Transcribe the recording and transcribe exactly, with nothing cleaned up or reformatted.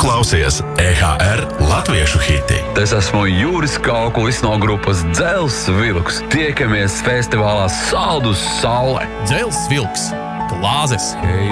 klausies E H R latviešu hiti. Es esmu Jūris Kaukulis no grupas Dzels Vilks. Tiekamies festivālā Saldus saule. Dzels Vilks, Glāzes, Hei,